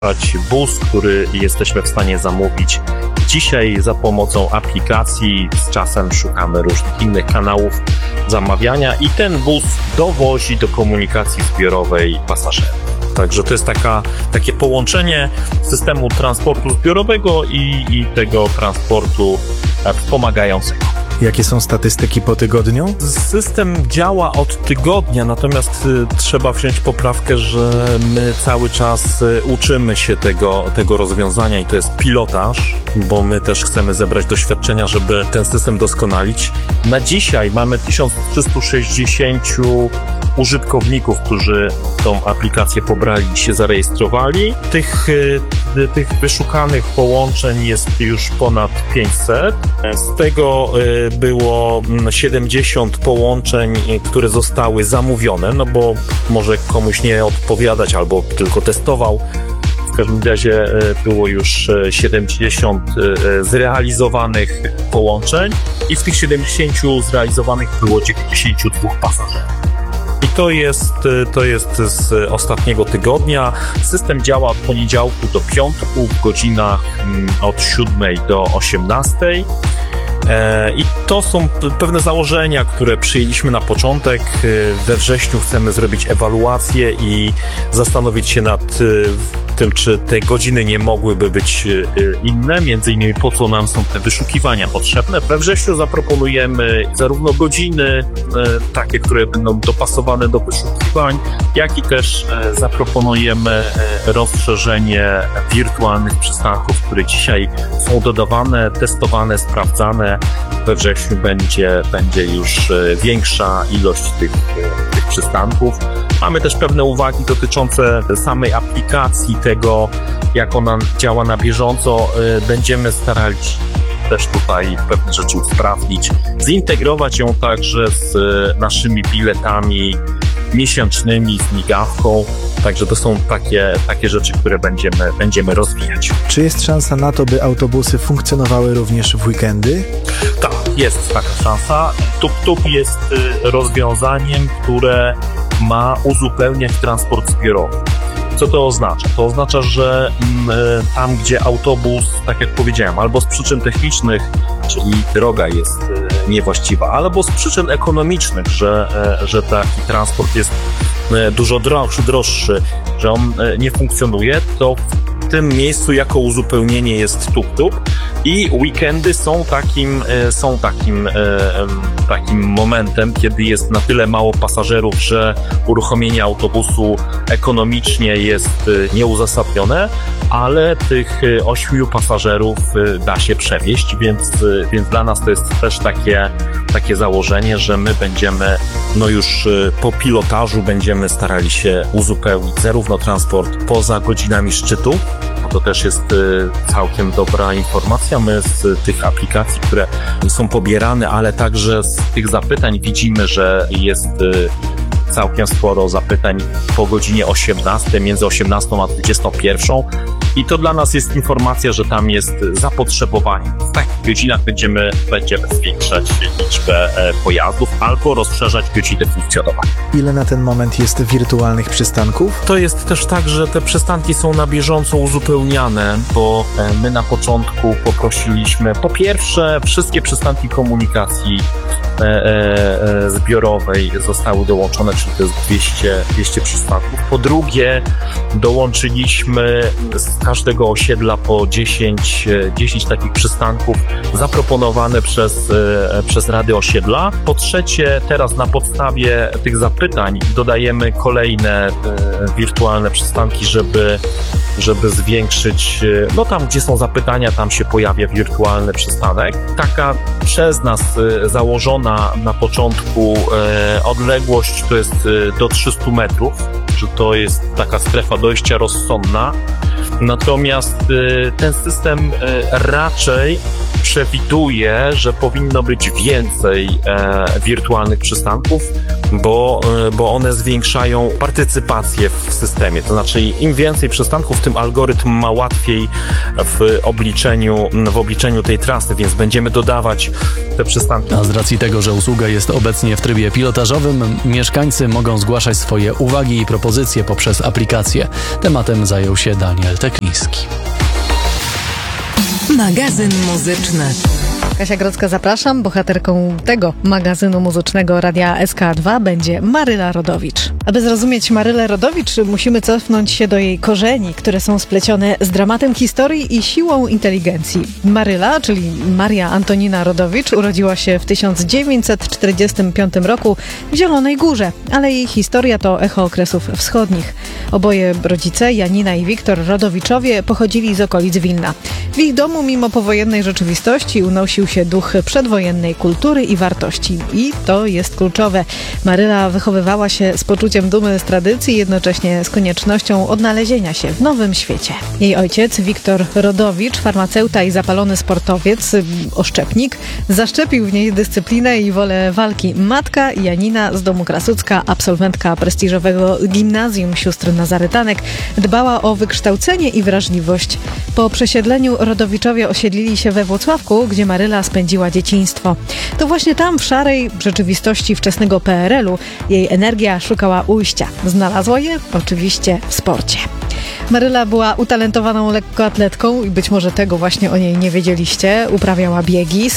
bus, który jesteśmy w stanie zamówić dzisiaj za pomocą aplikacji. Z czasem szukamy różnych innych kanałów zamawiania i ten bus dowozi do komunikacji zbiorowej pasażerów. Także to jest takie połączenie systemu transportu zbiorowego i tego transportu wspomagającego. Jakie są statystyki po tygodniu? System działa od tygodnia, natomiast trzeba wziąć poprawkę, że my cały czas uczymy się tego rozwiązania i to jest pilotaż, bo my też chcemy zebrać doświadczenia, żeby ten system doskonalić. Na dzisiaj mamy 1360 użytkowników, którzy tą aplikację pobrali i się zarejestrowali. Tych wyszukanych połączeń jest już ponad 500. Z tego było 70 połączeń, które zostały zamówione, no bo może komuś nie odpowiadać albo tylko testował. W każdym razie było już 70 zrealizowanych połączeń i w tych 70 zrealizowanych było 92 pasażerów. I to jest z ostatniego tygodnia. System działa od poniedziałku do piątku w godzinach od 7 do 18. I to są pewne założenia, które przyjęliśmy na początek. We wrześniu chcemy zrobić ewaluację i zastanowić się nad tym, czy te godziny nie mogłyby być inne, między innymi po co nam są te wyszukiwania potrzebne. We wrześniu zaproponujemy zarówno godziny takie, które będą dopasowane do wyszukiwań, jak i też zaproponujemy rozszerzenie wirtualnych przystanków, które dzisiaj są dodawane, testowane, sprawdzane. We wrześniu będzie już większa ilość tych przystanków. Mamy też pewne uwagi dotyczące samej aplikacji, tego jak ona działa na bieżąco. Będziemy starali się też tutaj pewne rzeczy usprawnić, zintegrować ją także z naszymi biletami miesięcznymi, z migawką. Także to są takie rzeczy, które będziemy rozwijać. Czy jest szansa na to, by autobusy funkcjonowały również w weekendy? Tak, jest taka szansa. TupTup jest rozwiązaniem, które ma uzupełniać transport zbiorowy. Co to oznacza? To oznacza, że tam, gdzie autobus, tak jak powiedziałem, albo z przyczyn technicznych, czyli droga jest niewłaściwa, albo z przyczyn ekonomicznych, że taki transport jest dużo droższy, że on nie funkcjonuje, to w tym miejscu jako uzupełnienie jest TupTup i weekendy są takim momentem, kiedy jest na tyle mało pasażerów, że uruchomienie autobusu ekonomicznie jest nieuzasadnione, ale tych 8 pasażerów da się przewieźć, więc dla nas to jest też takie założenie, że my będziemy już po pilotażu będziemy starali się uzupełnić zarówno transport poza godzinami szczytu. To też jest całkiem dobra informacja. My z tych aplikacji, które są pobierane, ale także z tych zapytań widzimy, że jest całkiem sporo zapytań po godzinie 18, między 18 a 21. I to dla nas jest informacja, że tam jest zapotrzebowanie. W takich godzinach będziemy zwiększać liczbę pojazdów albo rozszerzać godziny funkcjonowania. Ile na ten moment jest wirtualnych przystanków? To jest też tak, że te przystanki są na bieżąco uzupełniane, bo my na początku poprosiliśmy, po pierwsze, wszystkie przystanki komunikacji zbiorowej zostały dołączone, czyli to jest 200 przystanków. Po drugie, dołączyliśmy z każdego osiedla po 10 takich przystanków zaproponowane przez Rady Osiedla. Po trzecie, teraz na podstawie tych zapytań dodajemy kolejne wirtualne przystanki, żeby zwiększyć, tam gdzie są zapytania, tam się pojawia wirtualny przystanek. Taka przez nas założona na początku odległość to jest do 300 metrów, że to jest taka strefa dojścia rozsądna. Natomiast ten system raczej przewiduję, że powinno być więcej wirtualnych przystanków, bo one zwiększają partycypację w systemie. To znaczy im więcej przystanków, tym algorytm ma łatwiej w obliczeniu tej trasy, więc będziemy dodawać te przystanki. A z racji tego, że usługa jest obecnie w trybie pilotażowym, mieszkańcy mogą zgłaszać swoje uwagi i propozycje poprzez aplikację. Tematem zajął się Daniel Tekliński. Magazyn muzyczny. Kasia Grodzka, zapraszam. Bohaterką tego magazynu muzycznego Radia SK2 będzie Maryla Rodowicz. Aby zrozumieć Marylę Rodowicz, musimy cofnąć się do jej korzeni, które są splecione z dramatem historii i siłą inteligencji. Maryla, czyli Maria Antonina Rodowicz, urodziła się w 1945 roku w Zielonej Górze, ale jej historia to echo okresów wschodnich. Oboje rodzice, Janina i Wiktor Rodowiczowie, pochodzili z okolic Wilna. W ich domu, mimo powojennej rzeczywistości, unosił się duch przedwojennej kultury i wartości. I to jest kluczowe. Maryla wychowywała się z poczuciem dumy z tradycji, jednocześnie z koniecznością odnalezienia się w nowym świecie. Jej ojciec, Wiktor Rodowicz, farmaceuta i zapalony sportowiec, oszczepnik, zaszczepił w niej dyscyplinę i wolę walki. Matka, Janina z domu Krasucka, absolwentka prestiżowego gimnazjum sióstr Nazarytanek, dbała o wykształcenie i wrażliwość. Po przesiedleniu Rodowiczowie osiedlili się we Włocławku, gdzie Maryla spędziła dzieciństwo. To właśnie tam, w szarej rzeczywistości wczesnego PRL-u, jej energia szukała ujścia. Znalazła je oczywiście w sporcie. Maryla była utalentowaną lekkoatletką i być może tego właśnie o niej nie wiedzieliście. Uprawiała biegi,